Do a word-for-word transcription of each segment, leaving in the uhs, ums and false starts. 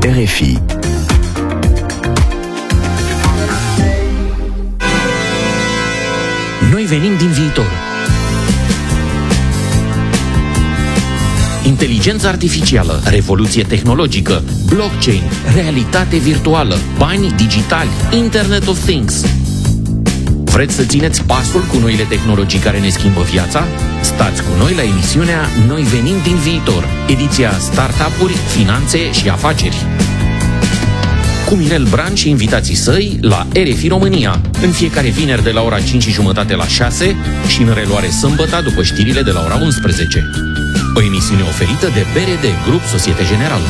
R F I. Noi venim din viitor. Inteligență artificială, revoluție tehnologică, blockchain, realitate virtuală, bani digitali, Internet of Things. Vreți să țineți pasul cu noile tehnologii care ne schimbă viața? Stați cu noi la emisiunea Noi venim din viitor, ediția Startup-uri, Finanțe și Afaceri. Cu Mirel Bran și invitații săi la R F I România, în fiecare vineri de la ora cinci și jumătate la șase și în reluare sâmbătă după știrile de la ora unsprezece. O emisiune oferită de B R D, Grup Societe Generală.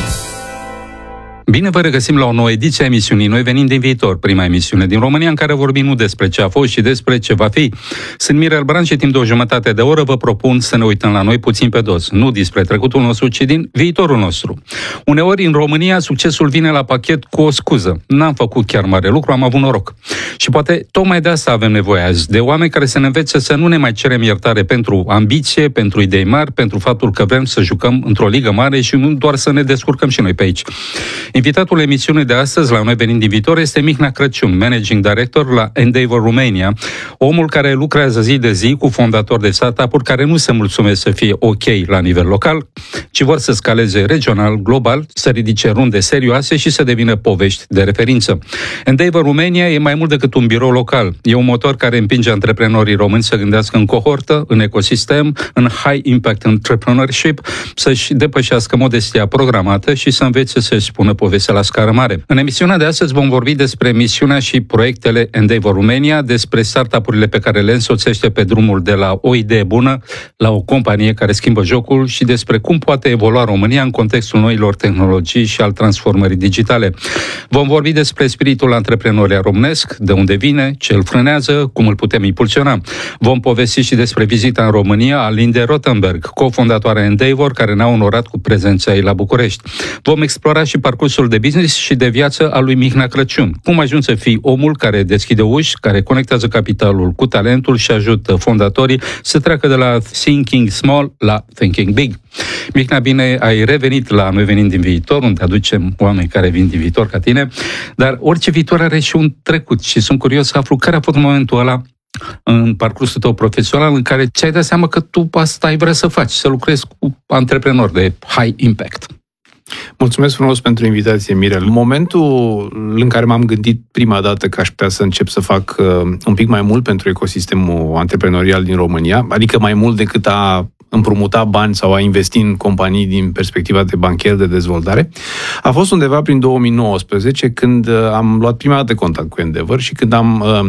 Bine vă regăsim la o nouă ediție a emisiunii Noi venim din viitor, prima emisiune din România în care vorbim nu despre ce a fost, ci despre ce va fi. Sunt Mirel Bran și timp de o jumătate de oră vă propun să ne uităm la noi puțin pe dos, nu despre trecutul nostru, ci din viitorul nostru. Uneori în România succesul vine la pachet cu o scuză. N-am făcut chiar mare lucru, am avut noroc. Și poate tocmai de asta avem nevoie azi, de oameni care să ne învețe să nu ne mai cerem iertare pentru ambiție, pentru idei mari, pentru faptul că vrem să jucăm într-o ligă mare și nu doar să ne descurcăm și noi pe aici. Invitatul emisiunii de astăzi, la Noi venim din viitor, este Mihnea Crăciun, Managing Director la Endeavor Romania, omul care lucrează zi de zi cu fondatori de startup-uri care nu se mulțumesc să fie ok la nivel local, ci vor să scaleze regional, global, să ridice runde serioase și să devină povești de referință. Endeavor Romania e mai mult decât un birou local. E un motor care împinge antreprenorii români să gândească în cohortă, în ecosistem, în high impact entrepreneurship, să-și depășească modestia programată și să învețe să-și spună povestea la scară mare. În emisiunea de astăzi vom vorbi despre misiunea și proiectele Endeavor Romania, despre startup-urile pe care le însoțește pe drumul de la o idee bună la o companie care schimbă jocul și despre cum poate evolua România în contextul noilor tehnologii și al transformării digitale. Vom vorbi despre spiritul antreprenorial românesc, de unde vine, ce îl frânează, cum îl putem impulsiona. Vom povesti și despre vizita în România a Linde Rothenberg, cofondatoarea Endeavor, care ne-a onorat cu prezența ei la București. Vom explora și parcursul de business și de viață a lui Mihnea Crăciun. Cum ajunge să fii omul care deschide uși, care conectează capitalul cu talentul și ajută fondatorii să treacă de la thinking small la thinking big. Mihnea, bine ai revenit la Noi venim din viitor, unde aducem oameni care vin din viitor ca tine, dar orice viitor are și un trecut și sunt curios să aflu care a fost momentul ăla în parcursul tău profesional în care ți-ai dat seama că tu asta ai vrea să faci, să lucrezi cu antreprenori de high impact. Mulțumesc frumos pentru invitație, Mirel. Momentul în care m-am gândit prima dată că aș putea să încep să fac uh, un pic mai mult pentru ecosistemul antreprenorial din România, adică mai mult decât a împrumuta bani sau a investi în companii din perspectiva de bancher de dezvoltare, a fost undeva prin două mii nouăsprezece, când uh, am luat prima dată contact cu Endeavor și când am uh,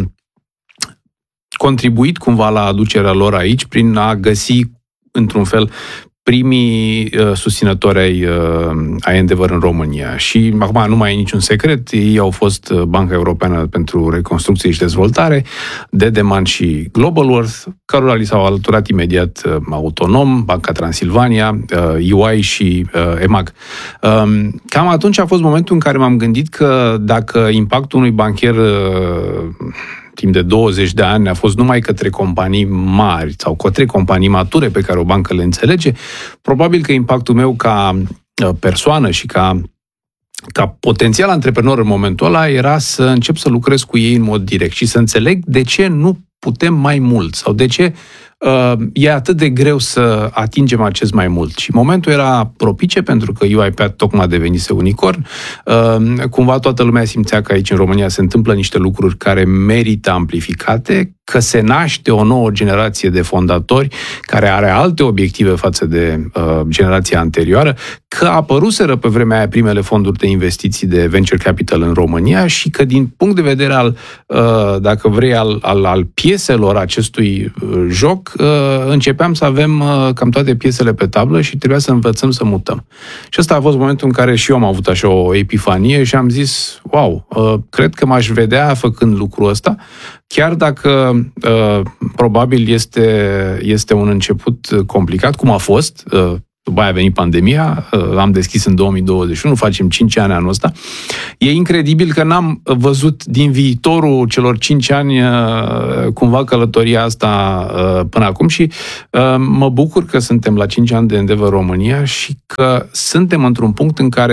contribuit cumva la aducerea lor aici prin a găsi, într-un fel, primii uh, susținători ai, uh, ai Endeavor în România. Și acum nu mai e niciun secret, ei au fost Banca Europeană pentru Reconstrucție și Dezvoltare, Dedeman și Globalworth, cărora li s-au alăturat imediat uh, Autonom, Banca Transilvania, uh, E Y și uh, E M A G. Uh, cam atunci a fost momentul în care m-am gândit că dacă impactul unui bancher uh, timp de douăzeci de ani a fost numai către companii mari sau către companii mature pe care o bancă le înțelege, probabil că impactul meu ca persoană și ca, ca potențial antreprenor în momentul ăla era să încep să lucrez cu ei în mod direct și să înțeleg de ce nu putem mai mult sau de ce uh, e atât de greu să atingem acest mai mult. Și momentul era propice pentru că UiPath tocmai devenise unicorn. Uh, cumva toată lumea simțea că aici în România se întâmplă niște lucruri care merită amplificate, că se naște o nouă generație de fondatori care are alte obiective față de uh, generația anterioară, că apăruseră pe vremea aia primele fonduri de investiții de venture capital în România și că din punct de vedere al, uh, dacă vrei, al, al, al pieselor acestui uh, joc, uh, începeam să avem uh, cam toate piesele pe tablă și trebuia să învățăm să mutăm. Și ăsta a fost momentul în care și eu am avut așa o epifanie și am zis, wow, uh, cred că m-aș vedea făcând lucrul ăsta, chiar dacă uh, probabil este, este un început complicat, cum a fost, uh, după aia a venit pandemia, uh, am deschis în două mii douăzeci și unu, facem cinci ani anul ăsta. E incredibil că n-am văzut din viitorul celor cinci ani uh, cumva călătoria asta uh, până acum și uh, mă bucur că suntem la cinci ani de Endeavor România și că suntem într-un punct în care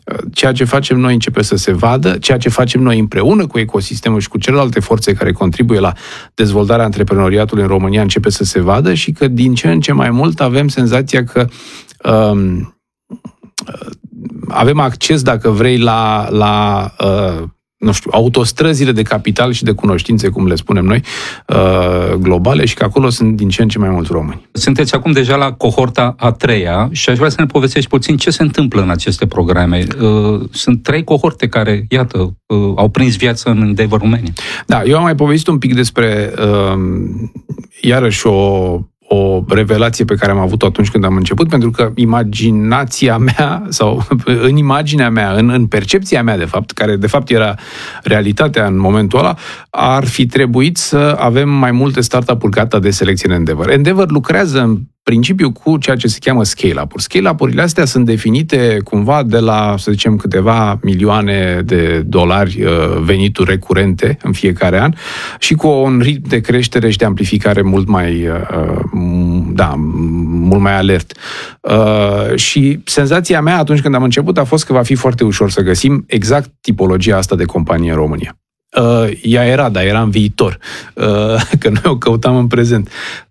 ceea ce facem noi începe să se vadă, ceea ce facem noi împreună cu ecosistemul și cu celelalte forțe care contribuie la dezvoltarea antreprenoriatului în România începe să se vadă și că din ce în ce mai mult avem senzația că um, avem acces, dacă vrei, la, la uh, nu știu, autostrăzile de capital și de cunoștințe, cum le spunem noi, uh, globale, și că acolo sunt din ce în ce mai mulți români. Sunteți acum deja la cohorta a treia și aș vrea să ne povestești puțin ce se întâmplă în aceste programe. Uh, sunt trei cohorte care, iată, uh, au prins viață în Endeavour România. Da, eu am mai povestit un pic despre, uh, iarăși, o o revelație pe care am avut-o atunci când am început, pentru că imaginația mea, sau în imaginea mea, în, în percepția mea, de fapt, care de fapt era realitatea în momentul ăla, ar fi trebuit să avem mai multe startup-uri gata de selecție în Endeavour. Endeavour lucrează în principiu cu ceea ce se cheamă scale-up-uri. Scale-up-urile astea sunt definite cumva de la, să zicem, câteva milioane de dolari venituri recurente în fiecare an și cu un ritm de creștere și de amplificare mult mai, da, mult mai alert. Și senzația mea atunci când am început a fost că va fi foarte ușor să găsim exact tipologia asta de companie în România. Ea era, dar era în viitor, că noi o căutam în prezent.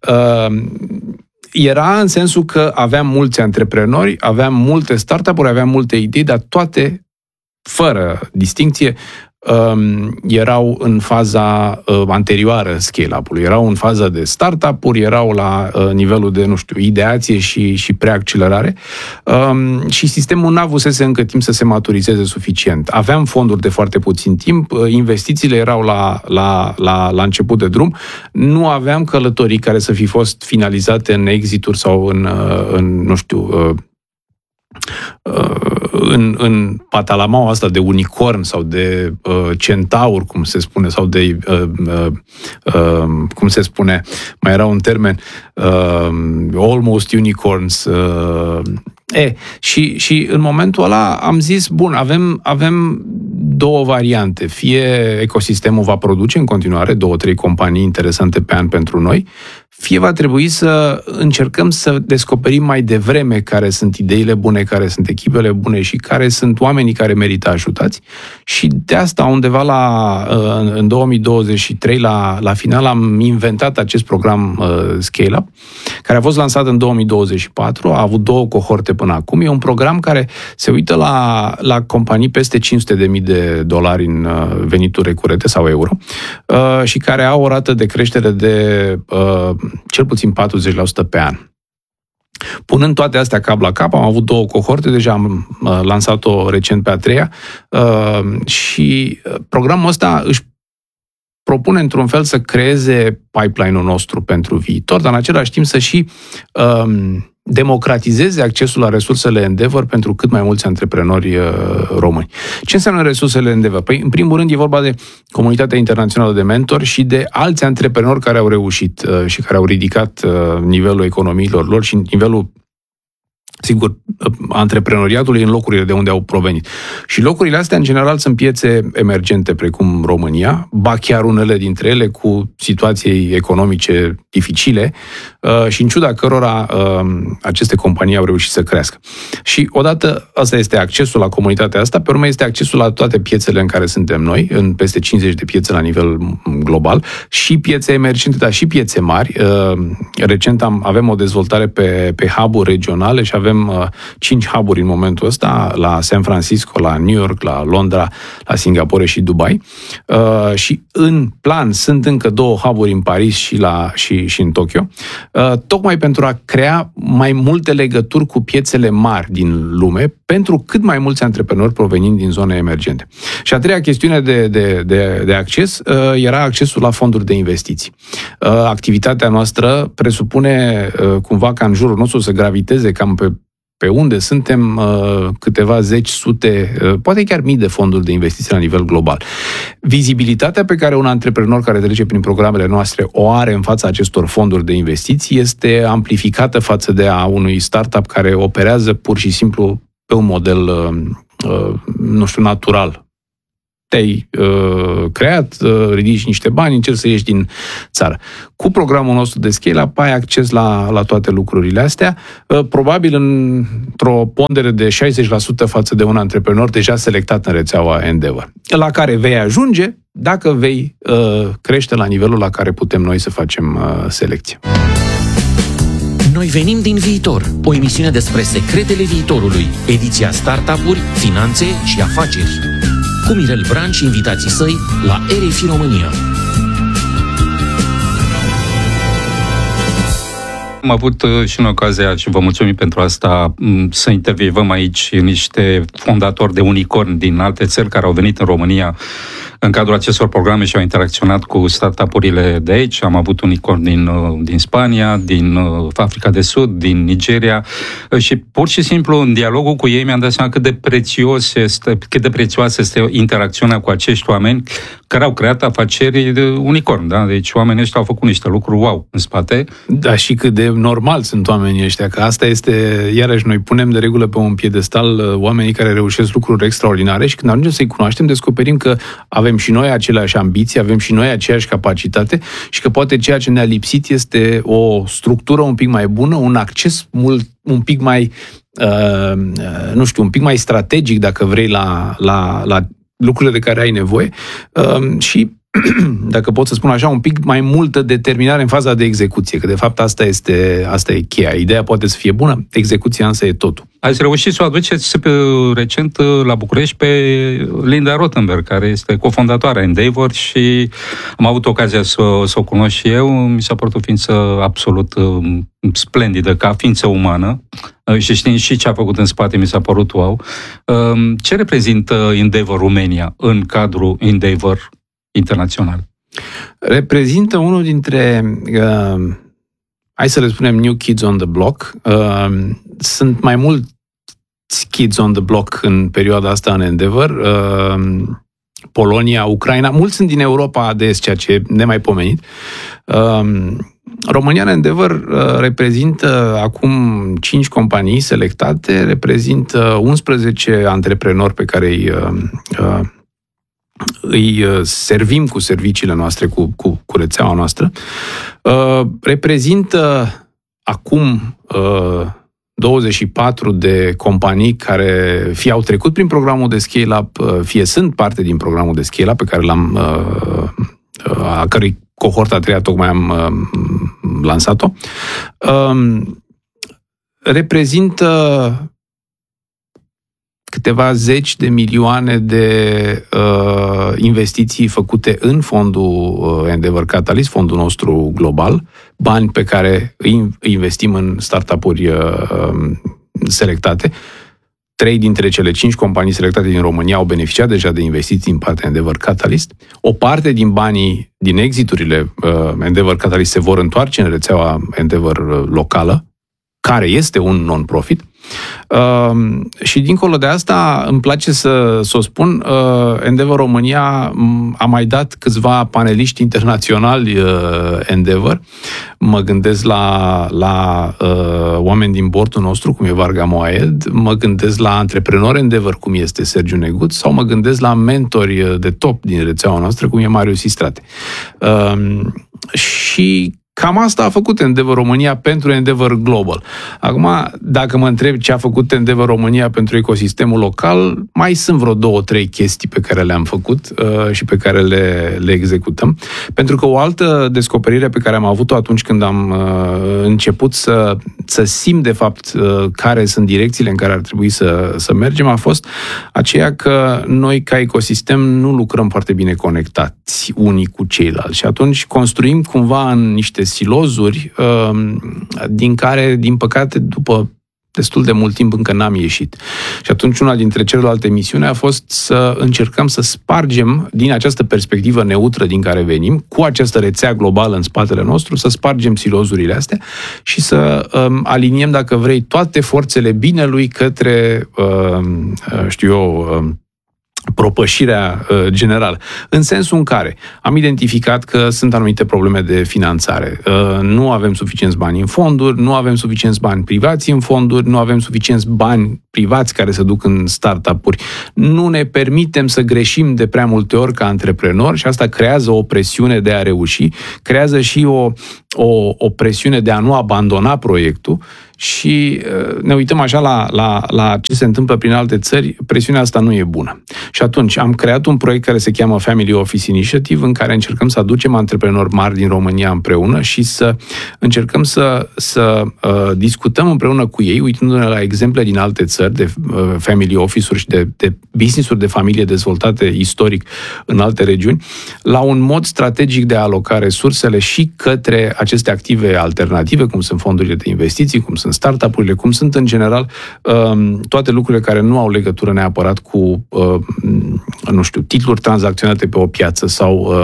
Era în sensul că aveam mulți antreprenori, aveam multe startup-uri, aveam multe idei, dar toate, fără distincție, erau în faza anterioară scale-up-ului. Erau în faza de startup-uri, erau la nivelul de, nu știu, ideație și, și preaccelerare și sistemul n-avusese încă timp să se maturizeze suficient. Aveam fonduri de foarte puțin timp, investițiile erau la, la, la, la început de drum, nu aveam călătorii care să fi fost finalizate în exit-uri sau în, în nu știu, în, în patalamaua asta de unicorn sau de uh, centaur, cum se spune, sau de, uh, uh, uh, cum se spune, mai era un termen, uh, almost unicorns. Uh, e, și, și în momentul ăla am zis, bun, avem, avem două variante. Fie ecosistemul va produce în continuare două, trei companii interesante pe an pentru noi, fie va trebui să încercăm să descoperim mai devreme care sunt ideile bune, care sunt echipele bune și care sunt oamenii care merită ajutați. Și de asta, undeva la, în două mii douăzeci și trei, la, la final, am inventat acest program uh, Scale-Up, care a fost lansat în două mii douăzeci și patru, a avut două cohorte până acum. E un program care se uită la, la companii peste cinci sute de mii de dolari în uh, venituri recurente sau euro uh, și care au o rată de creștere de uh, cel puțin patruzeci la sută pe an. Punând toate astea cap la cap, am avut două cohorte, deja am uh, lansat-o recent pe a treia uh, și programul ăsta își propune într-un fel să creeze pipeline-ul nostru pentru viitor, dar în același timp să și uh, democratizeze accesul la resursele Endeavour pentru cât mai mulți antreprenori uh, români. Ce înseamnă resursele Endeavour? Păi, în primul rând, e vorba de comunitatea internațională de mentori și de alți antreprenori care au reușit uh, și care au ridicat uh, nivelul economiilor lor și nivelul, sigur, antreprenoriatului în locurile de unde au provenit. Și locurile astea, în general, sunt piețe emergente, precum România, ba chiar unele dintre ele cu situații economice dificile și în ciuda cărora aceste companii au reușit să crească. Și odată, asta este accesul la comunitatea asta, pe urmă este accesul la toate piețele în care suntem noi, în peste cincizeci de piețe la nivel global, și piețe emergente, dar și piețe mari. Recent am, avem o dezvoltare pe, pe hub-uri regionale și avem cinci hub-uri în momentul ăsta, la San Francisco, la New York, la Londra, la Singapore și Dubai. Uh, și în plan sunt încă două hub-uri în Paris și, la, și, și în Tokyo, uh, tocmai pentru a crea mai multe legături cu piețele mari din lume, pentru cât mai mulți antreprenori provenind din zone emergente. Și a treia chestiune de, de, de, de acces uh, era accesul la fonduri de investiții. Uh, activitatea noastră presupune uh, cumva ca în jurul nostru să graviteze cam pe pe unde suntem uh, câteva zeci, sute, uh, poate chiar mii de fonduri de investiții la nivel global. Vizibilitatea pe care un antreprenor care trece prin programele noastre o are în fața acestor fonduri de investiții este amplificată față de a unui startup care operează pur și simplu pe un model, uh, uh, nu știu, natural. te-ai uh, creat, uh, ridici niște bani, încerci să ieși din țară. Cu programul nostru de scale-up ai acces la, la toate lucrurile astea, uh, probabil într-o pondere de șaizeci la sută față de un antreprenor deja selectat în rețeaua Endeavor, la care vei ajunge dacă vei uh, crește la nivelul la care putem noi să facem uh, selecție. Noi venim din viitor, o emisiune despre secretele viitorului, ediția startup-uri, finanțe și afaceri. Cu Mirel Bran și invitații săi la R F I România. Am avut și în ocazia, și vă mulțumim pentru asta, să intervievăm aici niște fondatori de unicorn din alte țări care au venit în România în cadrul acestor programe și au interacționat cu startup-urile de aici. Am avut unicorn din, din Spania, din Africa de Sud, din Nigeria și pur și simplu în dialogul cu ei mi-am dat seama cât de prețios este, cât de prețioasă este interacțiunea cu acești oameni care au creat afaceri de unicorn. Da? Deci oamenii ăștia au făcut niște lucruri wow în spate. Da, și cât de normal sunt oamenii ăștia, că asta este, iarăși noi punem de regulă pe un piedestal oamenii care reușesc lucruri extraordinare și când ajungem să-i cunoaștem, descoperim că avem și noi aceleași ambiții, avem și noi aceeași capacitate și că poate ceea ce ne-a lipsit este o structură un pic mai bună, un acces mult, un pic mai, uh, nu știu, un pic mai strategic, dacă vrei, la, la, la lucrurile de care ai nevoie uh, și, dacă pot să spun așa, un pic mai multă determinare în faza de execuție, că de fapt asta este, asta e cheia. Ideea poate să fie bună, execuția însă e totul. Ați reușit să o aduceți pe, recent la București pe Linda Rothenberg, care este cofondatoarea Endeavor și am avut ocazia să, să o cunosc și eu. Mi s-a părut o ființă absolut splendidă, ca ființă umană și știind și ce a făcut în spate, mi s-a părut wow. Ce reprezintă Endeavor România în cadrul Endeavor internațional? Reprezintă unul dintre, uh, hai să le spunem, new kids on the block. Uh, sunt mai mulți kids on the block în perioada asta în Endeavor. Uh, Polonia, Ucraina, mulți sunt din Europa de Est, ceea ce e nemaipomenit. Uh, România în Endeavor uh, reprezintă acum cinci companii selectate, reprezintă unsprezece antreprenori pe care îi uh, uh, îi servim cu serviciile noastre, cu, cu, cu rețeaua noastră, uh, reprezintă acum uh, douăzeci și patru de companii care fie au trecut prin programul de scale-up, uh, fie sunt parte din programul de scale-up pe care l-am, uh, uh, a cărui cohorta a treia tocmai am uh, lansat-o. Uh, reprezintă câteva zeci de milioane de uh, investiții făcute în fondul uh, Endeavor Catalyst, fondul nostru global, bani pe care îi investim în startup-uri uh, selectate. Trei dintre cele cinci companii selectate din România au beneficiat deja de investiții din partea Endeavor Catalyst. O parte din banii din exiturile uh, Endeavor Catalyst se vor întoarce în rețeaua Endeavor locală, care este un non-profit. Uh, și dincolo de asta, îmi place să, să o spun, uh, Endeavor România a mai dat câțiva paneliști internaționali uh, Endeavor. Mă gândesc la, la uh, oameni din bordul nostru, cum e Varga Moaed, mă gândesc la antreprenori Endeavor, cum este Sergiu Neguț, sau mă gândesc la mentori de top din rețeaua noastră, cum e Marius Istrate. Uh, și cam asta a făcut Endeavor România pentru Endeavor Global. Acum, dacă mă întreb ce a făcut Endeavor România pentru ecosistemul local, mai sunt vreo două, trei chestii pe care le-am făcut uh, și pe care le, le executăm. Pentru că o altă descoperire pe care am avut-o atunci când am uh, început să, să simt, de fapt, uh, care sunt direcțiile în care ar trebui să, să mergem, a fost aceea că noi, ca ecosistem, nu lucrăm foarte bine conectați unii cu ceilalți. Și atunci construim cumva în niște silozuri din care, din păcate, după destul de mult timp încă n-am ieșit. Și atunci una dintre celelalte misiuni a fost să încercăm să spargem din această perspectivă neutră din care venim, cu această rețea globală în spatele nostru, să spargem silozurile astea și să um, aliniem, dacă vrei, toate forțele binelui către, um, știu eu, um, propășirea uh, generală. În sensul în care am identificat că sunt anumite probleme de finanțare. Uh, nu avem suficienți bani în fonduri, nu avem suficienți bani privați în fonduri, nu avem suficienți bani privați care se duc în startup-uri. Nu ne permitem să greșim de prea multe ori ca antreprenori și asta creează o presiune de a reuși, creează și o, o, o presiune de a nu abandona proiectul și ne uităm așa la, la, la ce se întâmplă prin alte țări, presiunea asta nu e bună. Și atunci am creat un proiect care se cheamă Family Office Initiative, în care încercăm să aducem antreprenori mari din România împreună și să încercăm să, să uh, discutăm împreună cu ei, uitându-ne la exemple din alte țări de uh, family office-uri și de, de business-uri de familie dezvoltate istoric în alte regiuni, la un mod strategic de a aloca resursele și către aceste active alternative, cum sunt fondurile de investiții, cum sunt startup-urile, cum sunt în general toate lucrurile care nu au legătură neapărat cu, nu știu, titluri tranzacționate pe o piață sau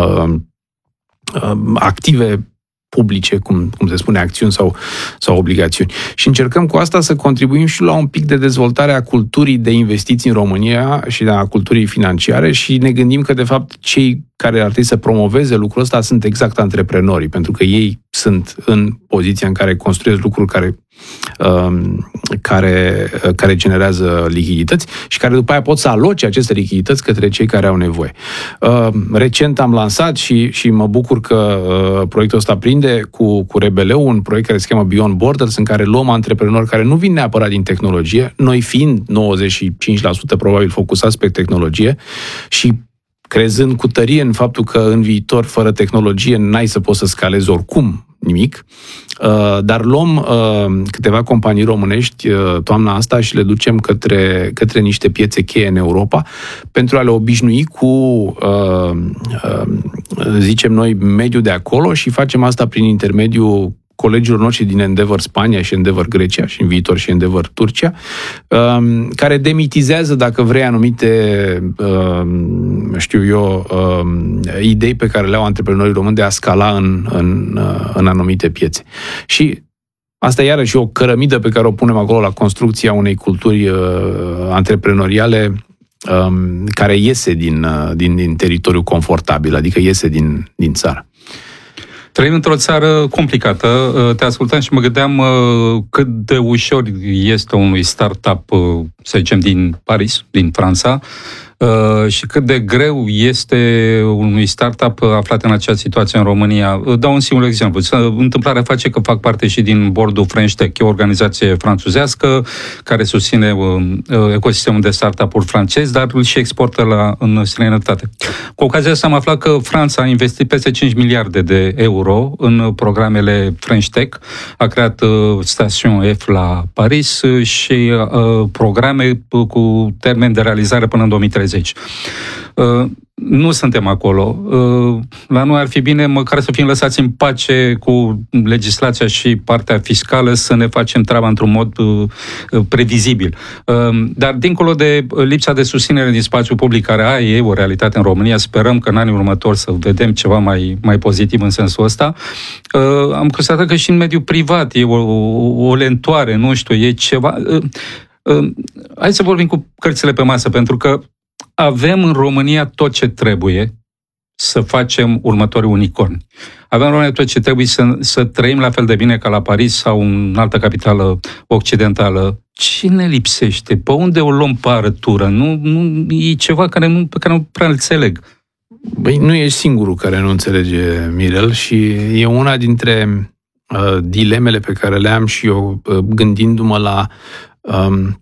active publice, cum, cum se spune, acțiuni sau, sau obligațiuni. Și încercăm cu asta să contribuim și la un pic de dezvoltare a culturii de investiții în România și a culturii financiare și ne gândim că, de fapt, cei care ar trebui să promoveze lucrul ăsta sunt exact antreprenorii, pentru că ei sunt în poziția în care construiesc lucruri care, um, care, care generează lichidități și care după aia pot să aloce aceste lichidități către cei care au nevoie. Uh, recent am lansat și, și mă bucur că uh, proiectul ăsta prinde cu, cu R B L-ul, un proiect care se cheamă Beyond Borders, în care luăm antreprenori care nu vin neapărat din tehnologie, noi fiind nouăzeci și cinci la sută probabil focusați pe tehnologie și crezând cu tărie în faptul că în viitor, fără tehnologie, n-ai să poți să scalezi oricum nimic, dar luăm câteva companii românești toamna asta și le ducem către, către niște piețe cheie în Europa pentru a le obișnui cu, zicem noi, mediul de acolo și facem asta prin intermediul colegilor noștri din Endeavor Spania și Endeavor Grecia și în viitor și Endeavor Turcia, care demitizează, dacă vrei, anumite, știu eu, idei pe care le au antreprenorii români de a scala în, în, în anumite piețe. Și asta iarăși o cărămidă pe care o punem acolo la construcția unei culturi antreprenoriale care iese din, din, din teritoriul confortabil, adică iese din, din țară. Trăim într-o țară complicată. Te ascultam și mă gândeam cât de ușor este unui startup, să zicem, din Paris, din Franța, și cât de greu este unui startup aflat în această situație în România. Dau un singur exemplu. Întâmplarea face că fac parte și din board-ul French Tech, o organizație franțuzească care susține ecosistemul de startup-uri francez, dar îl și exportă la, în străinătate. Cu ocazia asta am aflat că Franța a investit peste cinci miliarde de euro în programele French Tech, a creat Station F la Paris și programe cu termen de realizare până în două mii treizeci. Uh, nu suntem acolo. Uh, la noi ar fi bine măcar să fim lăsați în pace cu legislația și partea fiscală, să ne facem treaba într-un mod uh, previzibil. Uh, dar dincolo de lipsa de susținere din spațiul public, care e o realitate în România, sperăm că în anii următori să vedem ceva mai, mai pozitiv în sensul ăsta. Uh, am constatat că și în mediul privat e o, o, o lentoare, nu știu, e ceva... Uh, uh, hai să vorbim cu cărțile pe masă, pentru că avem în România tot ce trebuie să facem următorii unicorni. Avem în România tot ce trebuie să, să trăim la fel de bine ca la Paris sau în altă capitală occidentală. Ce ne lipsește? Pe unde o luăm pe arătură? Nu, nu, e ceva care nu, pe care nu prea înțeleg. Băi, nu ești singurul care nu înțelege, Mirel, și e una dintre uh, dilemele pe care le am și eu uh, gândindu-mă la... Um,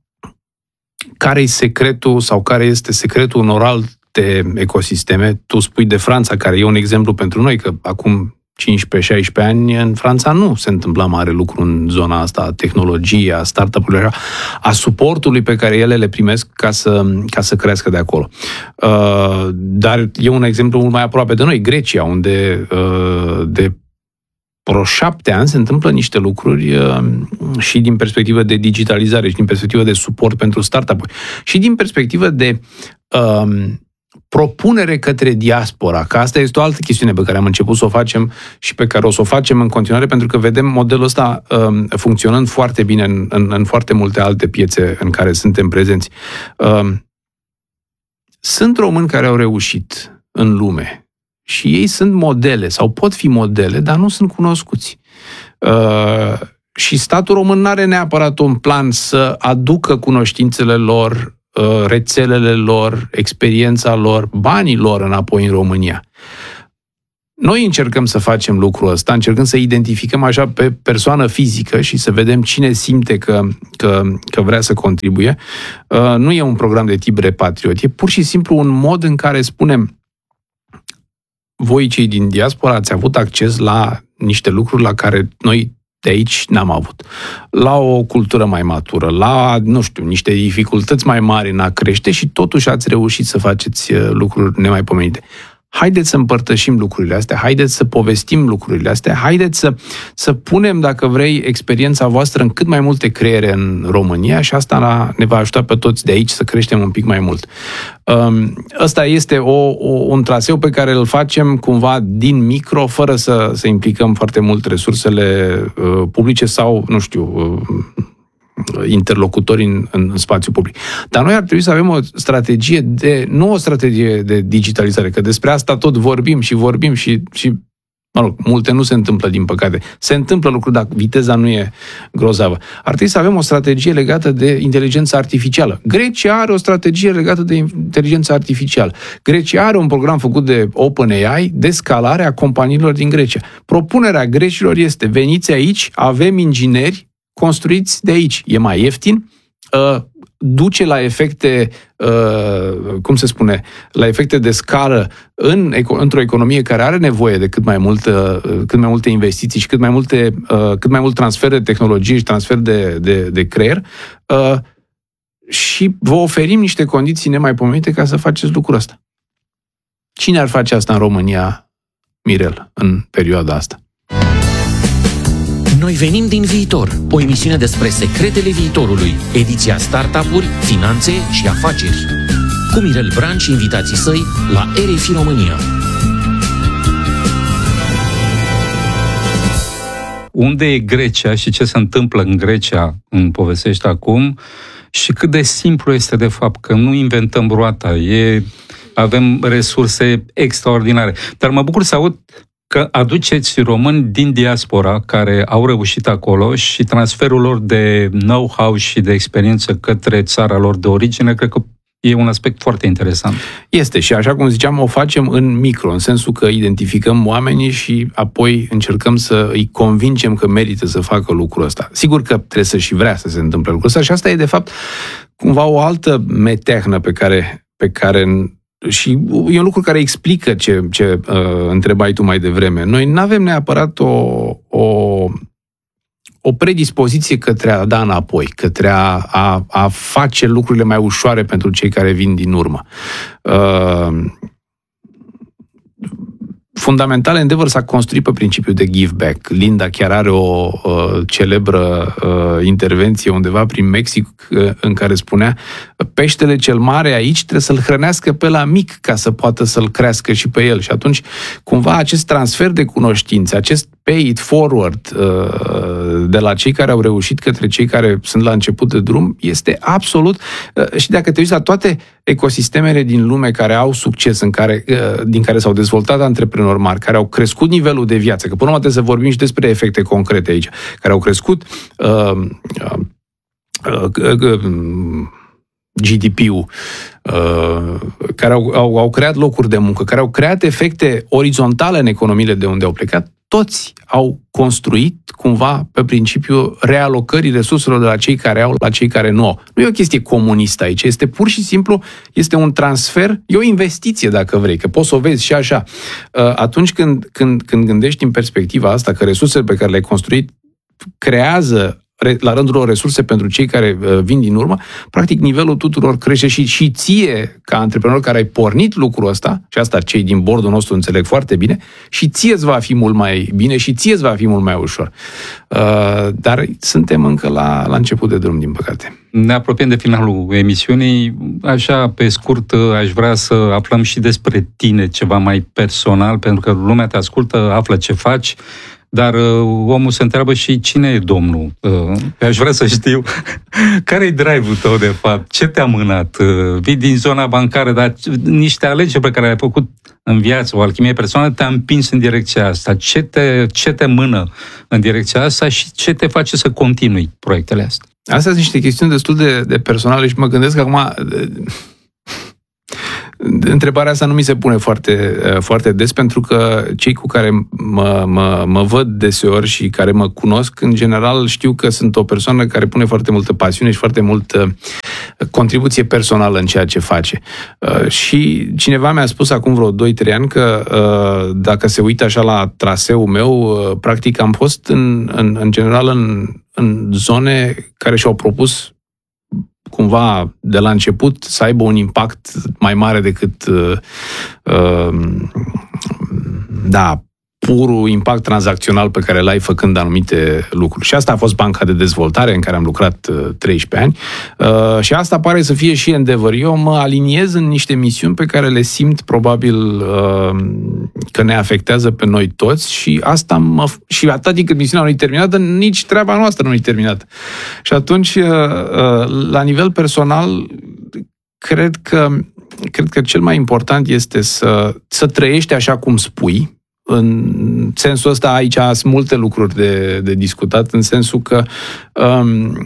care e secretul sau care este secretul unor alte ecosisteme. Tu spui de Franța, care e un exemplu pentru noi, că acum cincisprezece șaisprezece ani în Franța nu se întâmpla mare lucru în zona asta a tehnologiei, a startup-urilor, a suportului pe care ele le primesc ca să, ca să crească de acolo. Uh, dar e un exemplu mult mai aproape de noi, Grecia, unde uh, de vreo șapte ani se întâmplă niște lucruri uh, și din perspectivă de digitalizare și din perspectivă de suport pentru startup-uri și din perspectivă de uh, propunere către diaspora, că asta este o altă chestiune pe care am început să o facem și pe care o să o facem în continuare, pentru că vedem modelul ăsta uh, funcționând foarte bine în, în, în foarte multe alte piețe în care suntem prezenți. Uh, Sunt români care au reușit în lume și ei sunt modele sau pot fi modele, dar nu sunt cunoscuți. Uh, și statul român nu are neapărat un plan să aducă cunoștințele lor, uh, rețelele lor, experiența lor, banii lor înapoi în România. Noi încercăm să facem lucrul ăsta, încercăm să identificăm așa pe persoană fizică și să vedem cine simte că, că, că vrea să contribuie. Uh, nu e un program de tip repatriot, e pur și simplu un mod în care spunem: voi, cei din diaspora, ați avut acces la niște lucruri la care noi de aici n-am avut. La o cultură mai matură, la, nu știu, niște dificultăți mai mari în a crește și totuși ați reușit să faceți lucruri nemaipomenite. Haideți să împărtășim lucrurile astea, haideți să povestim lucrurile astea, haideți să, să punem, dacă vrei, experiența voastră în cât mai multe creiere în România și asta ne va ajuta pe toți de aici să creștem un pic mai mult. Ăsta este o, o, un traseu pe care îl facem cumva din micro, fără să, să implicăm foarte mult resursele uh, publice sau, nu știu, uh, interlocutori în, în spațiu public. Dar noi ar trebui să avem o strategie de, nu o strategie de digitalizare, că despre asta tot vorbim și vorbim și, și mă rog, multe nu se întâmplă, din păcate. Se întâmplă lucruri, dar viteza nu e grozavă. Ar trebui să avem o strategie legată de inteligență artificială. Grecia are o strategie legată de inteligență artificială. Grecia are un program făcut de OpenAI de scalare a companiilor din Grecia. Propunerea grecilor este: veniți aici, avem ingineri construiți de aici. E mai ieftin, uh, duce la efecte, uh, cum se spune, la efecte de scară în, într-o economie care are nevoie de cât mai, mult, uh, cât mai multe investiții și cât mai, multe, uh, cât mai mult transfer de tehnologie și transfer de, de, de creier uh, și vă oferim niște condiții nemaipomenite ca să faceți lucrul ăsta. Cine ar face asta în România, Mirel, în perioada asta? Noi venim din viitor, o emisiune despre secretele viitorului, ediția startup-uri, finanțe și afaceri. Cu Mirel Bran și invitații săi la R F I România. Unde e Grecia și ce se întâmplă în Grecia, îmi povestești acum, și cât de simplu este de fapt, că nu inventăm roata, e, avem resurse extraordinare. Dar mă bucur să aud că aduceți români din diaspora care au reușit acolo și transferul lor de know-how și de experiență către țara lor de origine, cred că e un aspect foarte interesant. Este și, așa cum ziceam, o facem în micro, în sensul că identificăm oamenii și apoi încercăm să îi convingem că merită să facă lucrul ăsta. Sigur că trebuie să și vrea să se întâmple lucrul ăsta și asta e, de fapt, cumva o altă metehnă pe care, pe care și e un lucru care explică ce, ce uh, întrebai tu mai devreme. Noi nu avem neapărat o, o, o predispoziție către a da înapoi, către a, a, a face lucrurile mai ușoare pentru cei care vin din urmă. Uh, Fundamental, Endeavor s-a construit pe principiul de give back. Linda chiar are o uh, celebră uh, intervenție undeva prin Mexic uh, în care spunea: peștele cel mare aici trebuie să-l hrănească pe la mic ca să poată să-l crească și pe el. Și atunci, cumva, acest transfer de cunoștințe, acest pay it forward uh, de la cei care au reușit către cei care sunt la început de drum este absolut... Uh, și dacă te uiți la toate ecosistemele din lume care au succes, în care, uh, din care s-au dezvoltat antreprenori mari, care au crescut nivelul de viață, că până la urmă trebuie să vorbim și despre efecte concrete aici, care au crescut uh, uh, uh, uh, G D P-ul, uh, care au, au, au creat locuri de muncă, care au creat efecte orizontale în economiile de unde au plecat, toți au construit cumva pe principiul realocării resurselor de la cei care au la cei care nu au. Nu e o chestie comunistă aici, este pur și simplu, este un transfer, e o investiție dacă vrei, că poți să o vezi și așa. Atunci când, când, când gândești în perspectiva asta că resursele pe care le-ai construit creează la rândul lor resurse pentru cei care uh, vin din urmă, practic nivelul tuturor crește și, și ție, ca antreprenor care ai pornit lucrul ăsta, și asta cei din bordul nostru înțeleg foarte bine, și ție îți va fi mult mai bine și ție îți va fi mult mai ușor. Uh, dar suntem încă la, la început de drum, din păcate. Ne apropiem de finalul emisiunii. Așa, pe scurt, aș vrea să aflăm și despre tine ceva mai personal, pentru că lumea te ascultă, află ce faci, Dar uh, omul se întreabă și cine e Domnul. Uh, aș vrea să știu care e drive-ul tău, de fapt? Ce te-a mânat? Uh, vii din zona bancară, dar niște alegeri pe care le-ai făcut în viață, o alchimie personală, te-a împins în direcția asta. Ce te, ce te mână în direcția asta și ce te face să continui proiectele astea? Astea sunt niște chestiuni destul de, de personale și mă gândesc că acum... Întrebarea asta nu mi se pune foarte, foarte des, pentru că cei cu care mă, mă, mă văd deseori și care mă cunosc, în general știu că sunt o persoană care pune foarte multă pasiune și foarte multă contribuție personală în ceea ce face. Și cineva mi-a spus acum vreo doi trei ani că dacă se uită așa la traseul meu, practic am fost în, în, în general în, în zone care și-au propus cumva de la început să aibă un impact mai mare decât uh, uh, da, purul impact tranzacțional pe care l-ai făcând anumite lucruri. Și asta a fost banca de dezvoltare în care am lucrat uh, treisprezece ani uh, și asta pare să fie și Endeavor. Eu mă aliniez în niște misiuni pe care le simt probabil uh, că ne afectează pe noi toți și asta mă, și atât timp cât misiunea nu e terminată, nici treaba noastră nu e terminată. Și atunci, uh, uh, la nivel personal, cred că, cred că cel mai important este să, să trăiești așa cum spui. În sensul ăsta, aici sunt multe lucruri de, de discutat, în sensul că um,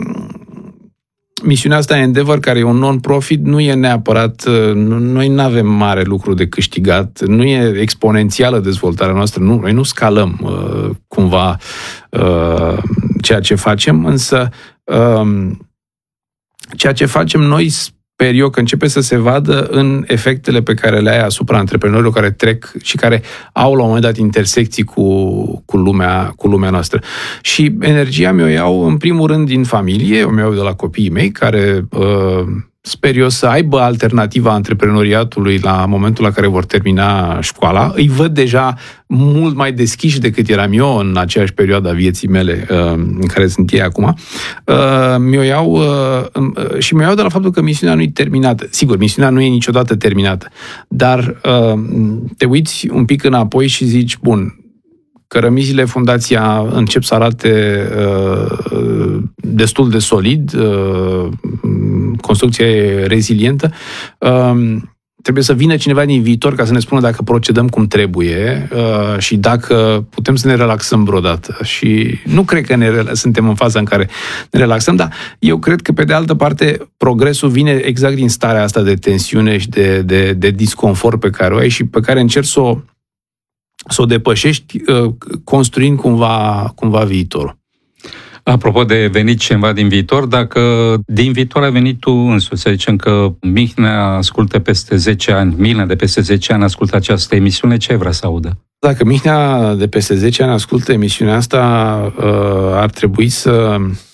misiunea asta Endeavor, care e un non-profit, nu e neapărat, noi nu avem mare lucru de câștigat, nu e exponențială dezvoltarea noastră, nu, noi nu scalăm uh, cumva uh, ceea ce facem, însă uh, ceea ce facem noi sper eu că începe să se vadă în efectele pe care le ai asupra antreprenorilor care trec și care au la un moment dat intersecții cu, cu, lumea, cu lumea noastră. Și energia mi-o iau în primul rând din familie, o iau de la copiii mei care uh, sper eu să aibă alternativa antreprenoriatului la momentul la care vor termina școala. Îi văd deja mult mai deschiși decât eram eu în aceeași perioadă a vieții mele în care sunt ei acum. Mi-o iau și mi-o iau de la faptul că misiunea nu e terminată. Sigur, misiunea nu e niciodată terminată, dar te uiți un pic înapoi și zici, bun, cărămizile fundația încep să arate uh, destul de solid, uh, construcția e rezilientă. Uh, trebuie să vină cineva din viitor ca să ne spună dacă procedăm cum trebuie uh, și dacă putem să ne relaxăm vreodată. Și nu cred că ne, suntem în faza în care ne relaxăm, dar eu cred că, pe de altă parte, progresul vine exact din starea asta de tensiune și de, de, de disconfort pe care o ai și pe care încerci să o să o depășești construind cumva, cumva viitorul. Apropo de venit cineva din viitor, dacă din viitor ai venit tu însuți, să zicem că Mihnea ascultă peste zece ani, Mihnea de peste zece ani ascultă această emisiune, ce ai vrea să audă? Dacă Mihnea de peste zece ani ascultă emisiunea asta, ar trebui să,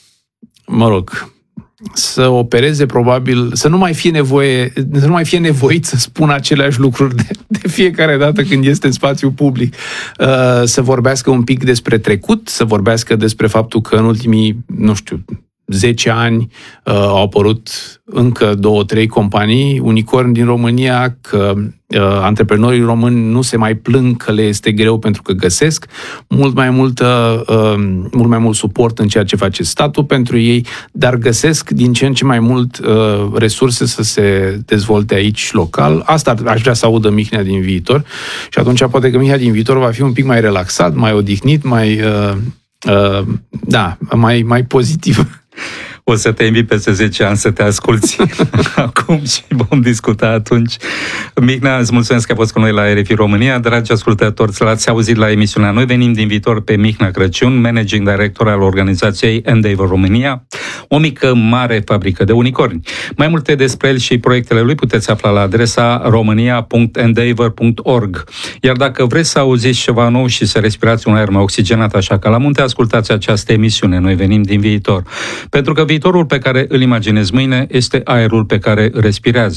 mă rog, să opereze probabil, să nu mai fie nevoie, să nu mai fie nevoit să spună aceleași lucruri de, de fiecare dată când este în spațiu public. Să vorbească un pic despre trecut, să vorbească despre faptul că în ultimii, nu știu, zece ani uh, au apărut încă două, trei companii unicorn din România, că uh, antreprenorii români nu se mai plâng că le este greu pentru că găsesc mult mai multă, uh, mult mai mult suport în ceea ce face statul pentru ei, dar găsesc din ce în ce mai mult uh, resurse să se dezvolte aici local. Asta aș vrea să audă Mihnea din viitor și atunci poate că Mihnea din viitor va fi un pic mai relaxat, mai odihnit, mai uh, uh, da, mai, mai pozitiv. O să te invit peste zece ani să te asculți acum și vom discuta atunci. Mihnea, îți mulțumesc că ai fost cu noi la R F I România. Dragi ascultători, l-ați auzit la emisiunea. Noi venim din viitor pe Mihnea Crăciun, Managing Director al organizației Endeavor România, o mică, mare fabrică de unicorni. Mai multe despre el și proiectele lui puteți afla la adresa romania punct endeavor punct org. Iar dacă vreți să auziți ceva nou și să respirați un aer mai oxigenat așa ca la munte, ascultați această emisiune. Noi venim din viitor. Pentru că viitorul pe care îl imaginezi mâine este aerul pe care respirezi.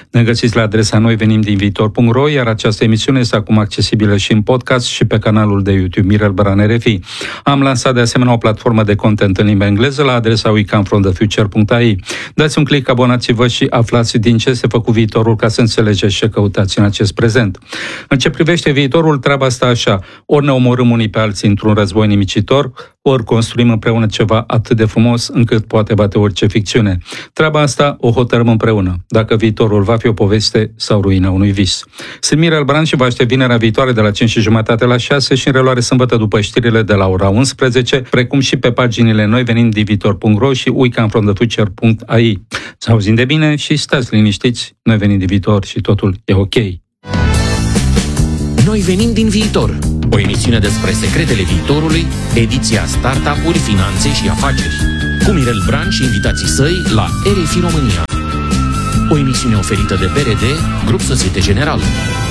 Ne găsiți la adresa noi venim din viitor punct ro, iar această emisiune este acum accesibilă și în podcast și pe canalul de YouTube Mirel Bran R F I. Am lansat de asemenea o platformă de content în limba engleză la adresa we come from the future punct a i. Dați un click, abonați-vă și aflați din ce se făcut viitorul ca să înțelegeți ce căutați în acest prezent. În ce privește viitorul, treaba asta așa: ori ne omorâm unii pe alții într-un război nimicitor, ori construim împreună ceva atât de frumos încât poate bate orice ficțiune. Treaba asta o hotărâm împreună, dacă viitorul va fi o poveste sau ruina unui vis. Sunt Mirel Bran și vă aștept vinerea viitoare de la cinci și jumătate la șase și în reluare sâmbătă după știrile de la ora unsprezece, precum și pe paginile noi venim din viitor punct ro și we come from the future punct a i. Să auzim de bine și stați liniștiți, noi venim din viitor și totul e ok. Noi venim din viitor. O emisiune despre secretele viitorului, ediția Startup-uri, finanțe și afaceri. Cu Mirel Bran și invitații săi la R F I România. O emisiune oferită de B R D, Grup Societe Generală.